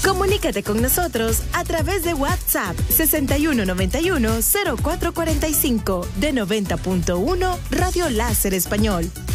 Comunícate con nosotros a través de WhatsApp 6191-0445 de 90.1 Radio Láser Español.